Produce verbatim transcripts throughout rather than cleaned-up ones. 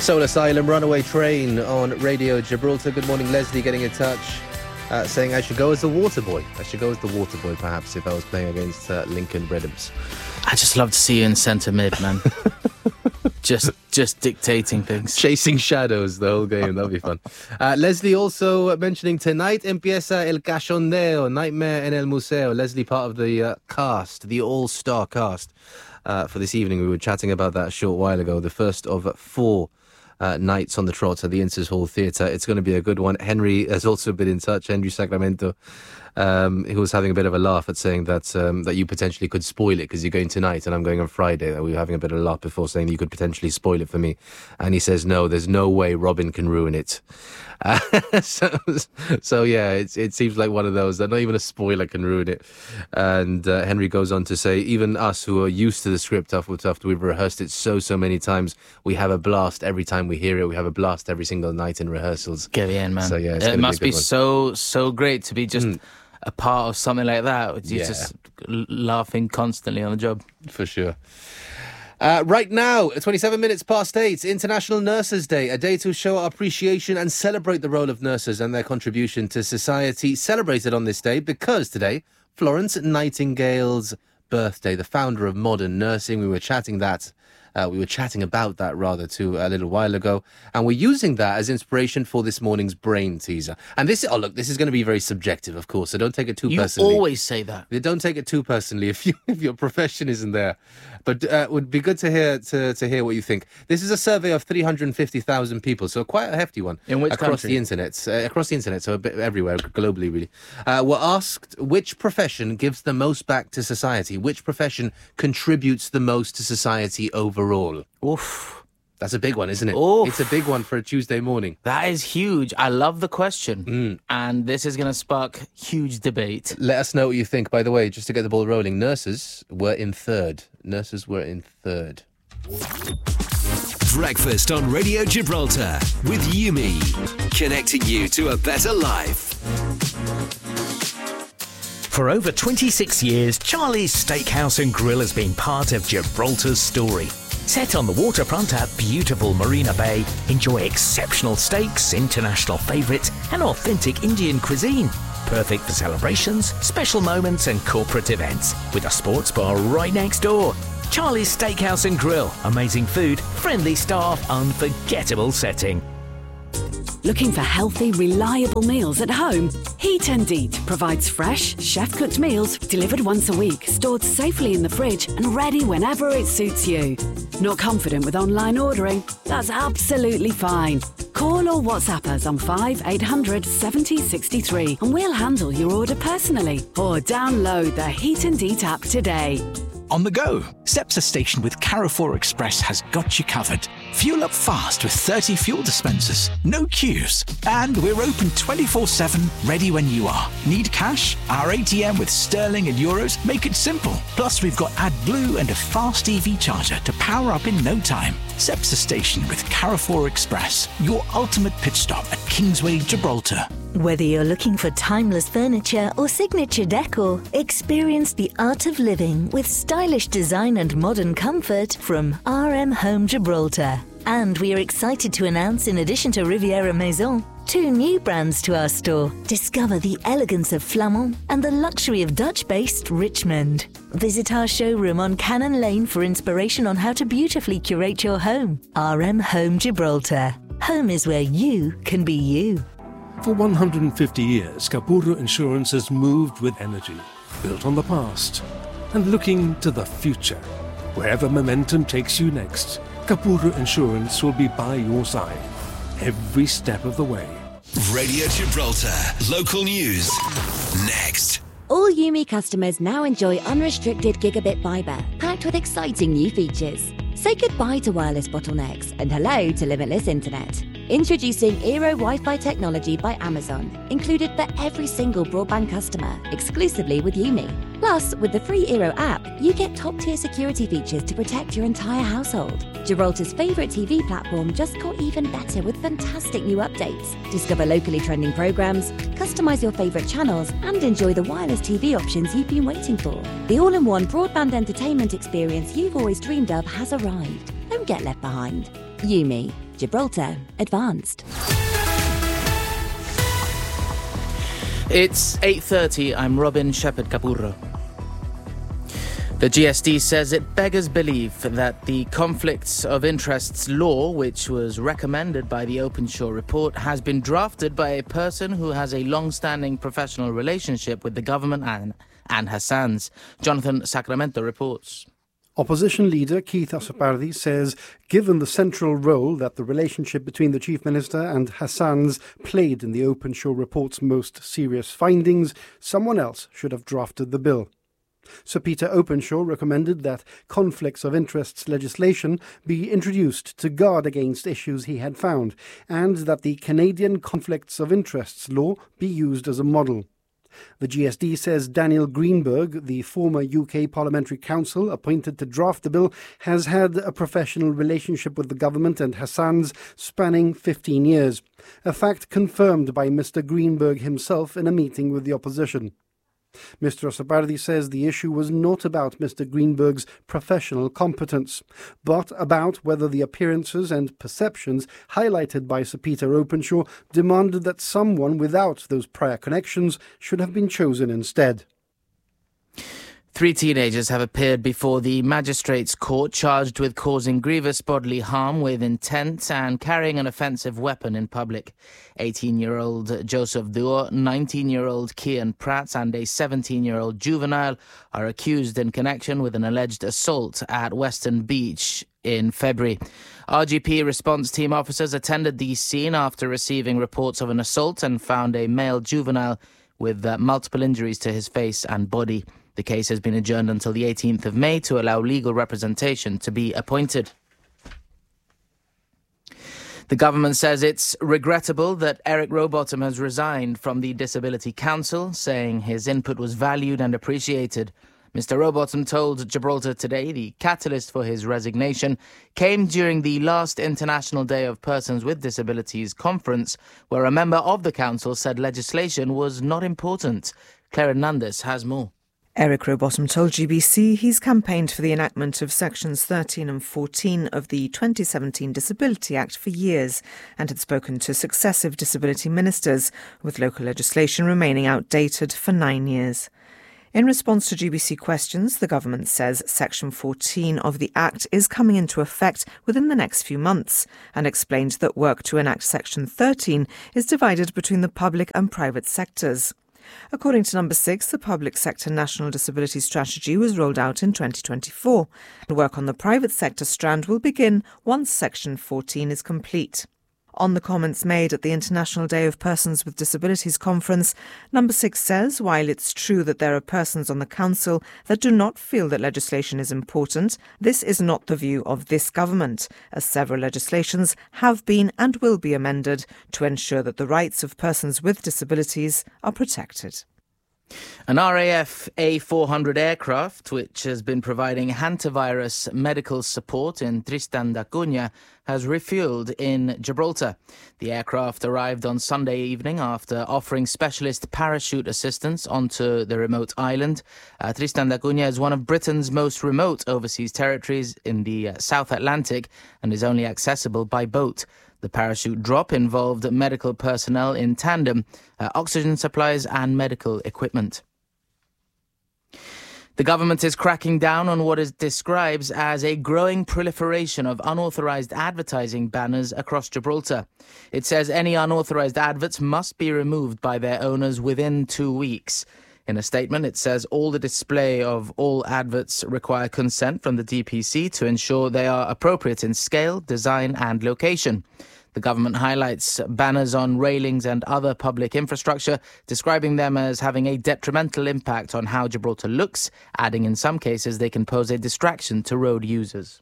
Soul Asylum, Runaway Train on Radio Gibraltar. Good morning, Leslie, getting in touch, uh, saying I should go as the water boy. I should go as the water boy, perhaps, if I was playing against uh, Lincoln Redhams. I just love to see you in centre mid, man. just just dictating things. Chasing shadows the whole game. That'll be fun. Uh, Leslie also mentioning tonight empieza el cachondeo, Nightmare en el Museo. Leslie, part of the uh, cast, the all-star cast uh, for this evening. We were chatting about that a short while ago. The first of four Uh, nights on the trot at the Inces Hall Theatre. It's going to be a good one. Henry has also been in touch, Henry Sacramento, um, who was having a bit of a laugh at saying that um, that you potentially could spoil it because you're going tonight and I'm going on Friday. We were having a bit of a laugh before saying that you could potentially spoil it for me. And he says, no, there's no way Robin can ruin it. Uh, so, so yeah, it's, it seems like one of those that not even a spoiler can ruin it. And uh, Henry goes on to say, even us who are used to the script after, after we've rehearsed it so, so many times, we have a blast every time we hear it. We have a blast every single night in rehearsals. Get in, man. So yeah, it's it must be, be so, so great to be just mm. a part of something like that. You're yeah. just laughing constantly on the job. For sure. Uh, right now, twenty-seven minutes past eight, International Nurses Day, a day to show our appreciation and celebrate the role of nurses and their contribution to society. Celebrated on this day because today, Florence Nightingale's birthday, the founder of modern nursing. We were chatting that. Uh, we were chatting about that, rather, too, a little while ago. And we're using that as inspiration for this morning's brain teaser. And this, oh, look, this is going to be very subjective, of course, so don't take it too you personally. You always say that. Don't take it too personally if you if your profession isn't there. But uh, it would be good to hear to, to hear what you think. This is a survey of three hundred fifty thousand people, so quite a hefty one. In which across country? the internet, uh, across the internet, so a bit everywhere, globally, really. Uh, were asked which profession gives the most back to society, which profession contributes the most to society overall. Oof. That's a big one, isn't it? Oof. It's a big one for a Tuesday morning. That is huge. I love the question. Mm. And this is going to spark huge debate. Let us know what you think. By the way, just to get the ball rolling, nurses were in third. Nurses were in third. Breakfast on Radio Gibraltar with Yumi. Connecting you to a better life. For over twenty-six years, Charlie's Steakhouse and Grill has been part of Gibraltar's story. Set on the waterfront at beautiful Marina Bay, enjoy exceptional steaks, international favourites and authentic Indian cuisine. Perfect for celebrations, special moments and corporate events. With a sports bar right next door. Charlie's Steakhouse and Grill. Amazing food, friendly staff, unforgettable setting. Looking for healthy, reliable meals at home? Heat and Eat provides fresh, chef-cooked meals delivered once a week, stored safely in the fridge and ready whenever it suits you. Not confident with online ordering? That's absolutely fine. Call or WhatsApp us on five eight hundred seventy sixty-three and we'll handle your order personally. Or download the Heat and Eat app today. On the go, Cepsa Station with Carrefour Express has got you covered. Fuel up fast with thirty fuel dispensers, no queues, and we're open twenty-four seven, ready when you are. Need cash? Our A T M with sterling and euros make it simple. Plus, we've got AdBlue and a fast E V charger to power up in no time. Cepsa Station with Carrefour Express, your ultimate pit stop at Kingsway, Gibraltar. Whether you're looking for timeless furniture or signature decor, experience the art of living with stylish design and modern comfort from R M Home Gibraltar. And we are excited to announce, in addition to Riviera Maison, two new brands to our store. Discover the elegance of Flamand and the luxury of Dutch-based Richmond. Visit our showroom on Cannon Lane for inspiration on how to beautifully curate your home. R M Home Gibraltar. Home is where you can be you. For one hundred fifty years, Capurro Insurance has moved with energy, built on the past, and looking to the future. Wherever momentum takes you next, Capurro Insurance will be by your side, every step of the way. Radio Gibraltar, local news, next. All Yumi customers now enjoy unrestricted gigabit fibre, packed with exciting new features. Say goodbye to wireless bottlenecks and hello to limitless internet. Introducing Eero Wi-Fi technology by Amazon, included for every single broadband customer, exclusively with Yumi. Plus, with the free Eero app, you get top-tier security features to protect your entire household. Gibraltar's favourite T V platform just got even better with fantastic new updates. Discover locally trending programmes, customise your favourite channels, and enjoy the wireless T V options you've been waiting for. The all-in-one broadband entertainment experience you've always dreamed of has arrived. Don't get left behind. Yumi. Gibraltar Advanced. It's eight thirty. I'm Robin Shepherd-Capurro. The G S D says it beggars belief that the Conflicts of Interests law, which was recommended by the Openshaw report, has been drafted by a person who has a long-standing professional relationship with the government and, and Hassan's. Jonathan Sacramento reports. Opposition leader Keith Asopardi says, given the central role that the relationship between the Chief Minister and Hassan's played in the Openshaw report's most serious findings, someone else should have drafted the bill. Sir Peter Openshaw recommended that conflicts of interests legislation be introduced to guard against issues he had found, and that the Canadian Conflicts of Interests law be used as a model. The G S D says Daniel Greenberg, the former U K Parliamentary Counsel appointed to draft the bill, has had a professional relationship with the government and Hassan's spanning fifteen years, a fact confirmed by Mister Greenberg himself in a meeting with the opposition. Mister Asopardi says the issue was not about Mister Greenberg's professional competence, but about whether the appearances and perceptions highlighted by Sir Peter Openshaw demanded that someone without those prior connections should have been chosen instead. Three teenagers have appeared before the magistrates' court charged with causing grievous bodily harm with intent and carrying an offensive weapon in public. eighteen-year-old Joseph Duo, nineteen-year-old Kian Pratt and a seventeen-year-old juvenile are accused in connection with an alleged assault at Western Beach in February. R G P response team officers attended the scene after receiving reports of an assault and found a male juvenile with uh, multiple injuries to his face and body. The case has been adjourned until the eighteenth of May to allow legal representation to be appointed. The government says it's regrettable that Eric Rowbottom has resigned from the Disability Council, saying his input was valued and appreciated. Mister Rowbottom told Gibraltar Today the catalyst for his resignation came during the last International Day of Persons with Disabilities conference, where a member of the council said legislation was not important. Claire Hernandez has more. Eric Rowbottom told G B C he's campaigned for the enactment of Sections thirteen and fourteen of the twenty seventeen Disability Act for years and had spoken to successive disability ministers, with local legislation remaining outdated for nine years. In response to G B C questions, the government says Section fourteen of the Act is coming into effect within the next few months and explained that work to enact Section thirteen is divided between the public and private sectors. According to Number six, the public sector National Disability Strategy was rolled out in twenty twenty-four. Work on the private sector strand will begin once Section fourteen is complete. On the comments made at the International Day of Persons with Disabilities conference, Number six says while it's true that there are persons on the council that do not feel that legislation is important, this is not the view of this government, as several legislations have been and will be amended to ensure that the rights of persons with disabilities are protected. An R A F A four hundred aircraft, which has been providing hantavirus medical support in Tristan da Cunha, has refueled in Gibraltar. The aircraft arrived on Sunday evening after offering specialist parachute assistance onto the remote island. Uh, Tristan da Cunha is one of Britain's most remote overseas territories in the uh, South Atlantic and is only accessible by boat. The parachute drop involved medical personnel in tandem, uh, oxygen supplies and medical equipment. The government is cracking down on what it describes as a growing proliferation of unauthorised advertising banners across Gibraltar. It says any unauthorised adverts must be removed by their owners within two weeks. In a statement, it says all the display of all adverts require consent from the D P C to ensure they are appropriate in scale, design and location. The government highlights banners on railings and other public infrastructure, describing them as having a detrimental impact on how Gibraltar looks, adding in some cases they can pose a distraction to road users.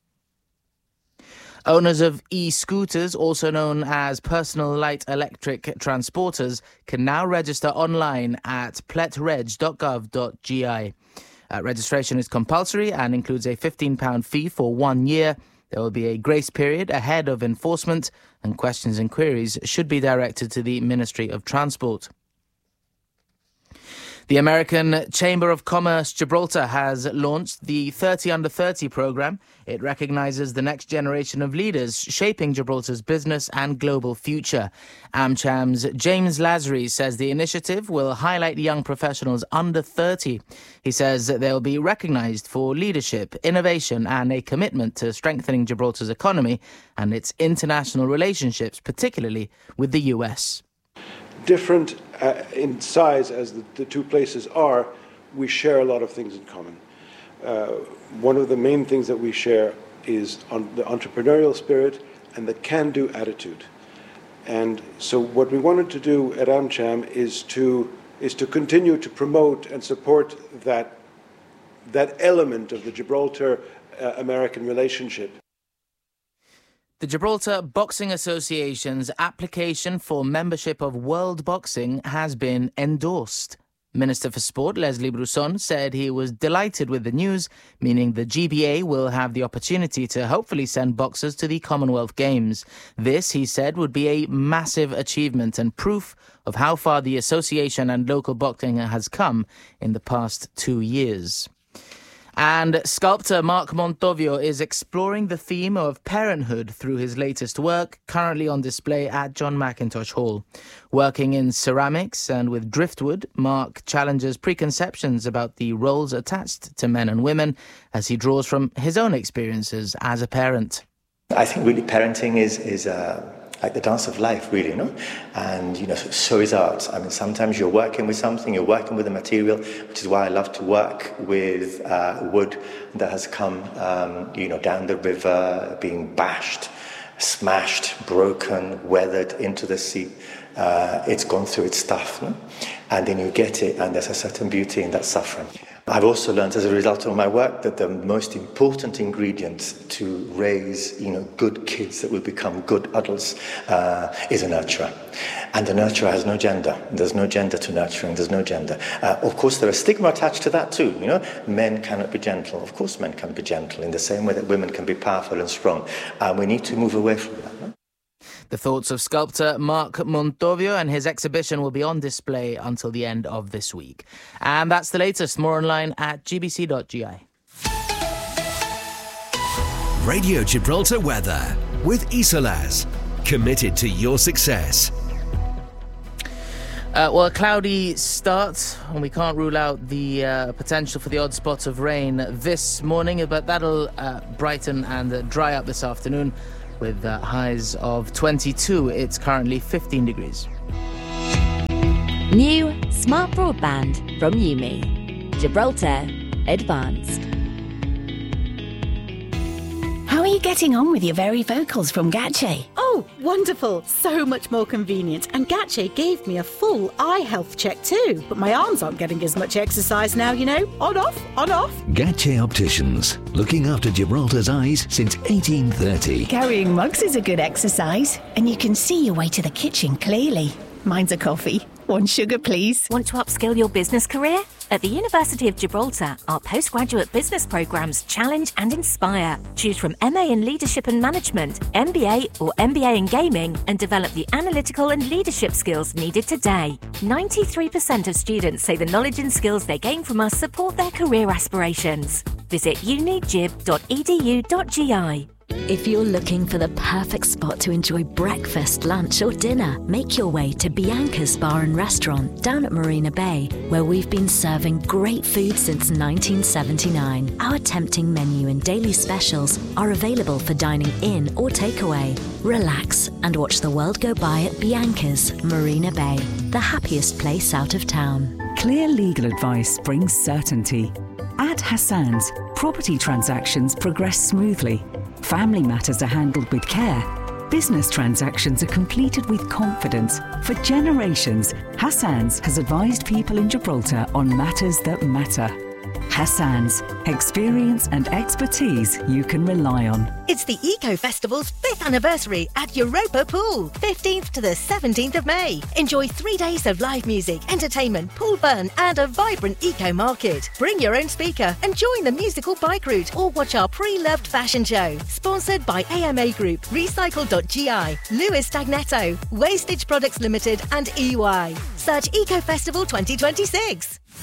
Owners of e-scooters, also known as personal light electric transporters, can now register online at pletreg dot gov dot g i. Uh, registration is compulsory and includes a fifteen pounds fee for one year. There will be a grace period ahead of enforcement, and questions and queries should be directed to the Ministry of Transport. The American Chamber of Commerce Gibraltar has launched the thirty under thirty programme. It recognises the next generation of leaders shaping Gibraltar's business and global future. AmCham's James Lazary says the initiative will highlight young professionals under thirty. He says that they'll be recognised for leadership, innovation and a commitment to strengthening Gibraltar's economy and its international relationships, particularly with the U S. Different uh, in size as the, the two places are, we share a lot of things in common. Uh, one of the main things that we share is on the entrepreneurial spirit and the can-do attitude. And so what we wanted to do at AmCham is to is to continue to promote and support that that element of the Gibraltar-American uh, relationship. The Gibraltar Boxing Association's application for membership of World Boxing has been endorsed. Minister for Sport Leslie Brusson said he was delighted with the news, meaning the G B A will have the opportunity to hopefully send boxers to the Commonwealth Games. This, he said, would be a massive achievement and proof of how far the association and local boxing has come in the past two years. And sculptor Mark Montovio is exploring the theme of parenthood through his latest work, currently on display at John Mackintosh Hall. Working in ceramics and with driftwood, Mark challenges preconceptions about the roles attached to men and women as he draws from his own experiences as a parent. I think really parenting is is uh, like the dance of life, really, you know? And, you know, so, so is art. I mean, sometimes you're working with something, you're working with a material, which is why I love to work with uh, wood that has come, um, you know, down the river, being bashed, smashed, broken, weathered into the sea. Uh, it's gone through its stuff, no? And then you get it, and there's a certain beauty in that suffering. I've also learned as a result of my work that the most important ingredient to raise, you know, good kids that will become good adults uh, is a nurturer. And the nurturer has no gender. There's no gender to nurturing. There's no gender. Uh, of course, there is stigma attached to that too. You know, men cannot be gentle. Of course, men can be gentle in the same way that women can be powerful and strong. And we need to move away from that. No? The thoughts of sculptor Mark Montovio, and his exhibition will be on display until the end of this week. And that's the latest. More online at g b c dot g i. Radio Gibraltar weather with Isolaz. Committed to your success. Uh, well, a cloudy start, and we can't rule out the uh, potential for the odd spot of rain this morning, but that'll uh, brighten and uh, dry up this afternoon. With uh, highs of twenty-two, it's currently fifteen degrees. New smart broadband from Yumi. Gibraltar Advanced. How are you getting on with your very vocals from Gache? Oh, wonderful. So much more convenient. And Gache gave me a full eye health check too. But my arms aren't getting as much exercise now, you know. On, off, on, off. Gache Opticians. Looking after Gibraltar's eyes since eighteen thirty. Carrying mugs is a good exercise. And you can see your way to the kitchen clearly. Mine's a coffee. One sugar, please. Want to upskill your business career? At the University of Gibraltar, our postgraduate business programmes challenge and inspire. Choose from M A in Leadership and Management, M B A or M B A in Gaming, and develop the analytical and leadership skills needed today. ninety-three percent of students say the knowledge and skills they gain from us support their career aspirations. Visit uni gib dot e d u dot g i. If you're looking for the perfect spot to enjoy breakfast, lunch or dinner, make your way to Bianca's Bar and Restaurant down at Marina Bay, where we've been serving great food since nineteen seventy-nine. Our tempting menu and daily specials are available for dining in or takeaway. Relax and watch the world go by at Bianca's Marina Bay, the happiest place out of town. Clear legal advice brings certainty. At Hassan's, property transactions progress smoothly. Family matters are handled with care. Business transactions are completed with confidence. For generations, Hassan's has advised people in Gibraltar on matters that matter. Hassan's, experience and expertise you can rely on. It's the Eco Festival's fifth anniversary at Europa Pool, fifteenth to the seventeenth of May. Enjoy three days of live music, entertainment, pool fun and a vibrant eco market. Bring your own speaker and join the musical bike route or watch our pre-loved fashion show. Sponsored by A M A Group, Recycle dot g i, Lewis Stagnetto, Wastage Products Limited and E Y. Search Eco Festival twenty twenty-six.